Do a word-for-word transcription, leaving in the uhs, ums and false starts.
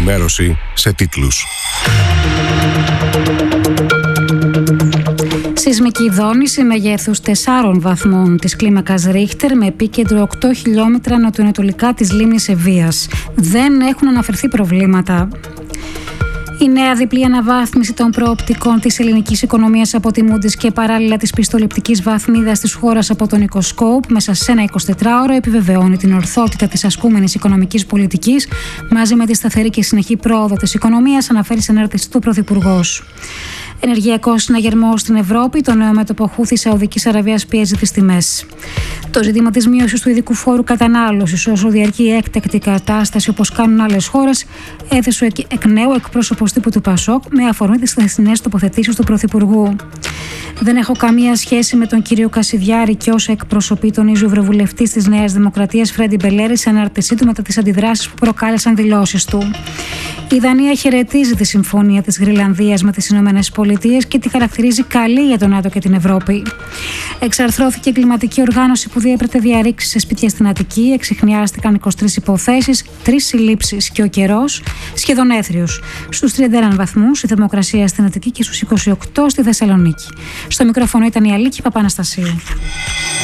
ενημέρωση σε τίτλους. Σεισμική δόνηση μεγέθους τεσσάρων βαθμών της κλίμακας Ρίχτερ με επίκεντρο οκτώ χιλιόμετρα νοτιοανατολικά της λίμνης Ευβοίας. Δεν έχουν αναφερθεί προβλήματα. Η νέα διπλή αναβάθμιση των προοπτικών της ελληνικής οικονομίας από τη Moody's και παράλληλα της πιστοληπτικής βαθμίδας της χώρας από τον Ecoskop μέσα σε ένα εικοσιτετράωρο επιβεβαιώνει την ορθότητα της ασκούμενης οικονομικής πολιτικής μαζί με τη σταθερή και συνεχή πρόοδο της οικονομίας, αναφέρει σε ανάρτηση του Πρωθυπουργός. Ενεργειακός συναγερμός στην Ευρώπη, το νέο μέτωπο Χούθη Σαουδικής Αραβίας πιέζει τις τιμές. Το ζήτημα της μείωσης του ειδικού φόρου κατανάλωσης, όσο διαρκεί η έκτακτη κατάσταση όπως κάνουν άλλες χώρες, έθεσε εκ νέου εκπρόσωπος τύπου του Πασόκ με αφορμή τις χθεσινές τοποθετήσεις του Πρωθυπουργού. Δεν έχω καμία σχέση με τον κύριο Κασιδιάρη και όσα εκπροσωπεί, τονίζει ο ευρωβουλευτής της Νέας Δημοκρατίας Φρέντι Μπελέρη σε ανάρτησή του μετά τις αντιδράσεις που προκάλεσαν δηλώσεις του. Η Δανία χαιρετίζει τη συμφωνία της Γρυλανδίας με τις Ηνωμένες Πολιτείες και τη χαρακτηρίζει καλή για τον ΝΑΤΟ και την Ευρώπη. Εξαρθρώθηκε η κλιματική οργάνωση που διέπρεπε διαρρήξεις σε σπίτια στην Αττική, εξιχνιάστηκαν είκοσι τρεις υποθέσεις, τρεις συλλήψεις και ο καιρός σχεδόν έθριος. Στους τριάντα ένα βαθμούς η θερμοκρασία στην Αττική και στους είκοσι οκτώ στη Θεσσαλονίκη. Στο μικρόφωνο ήταν η Αλίκη Παπαναστασίου.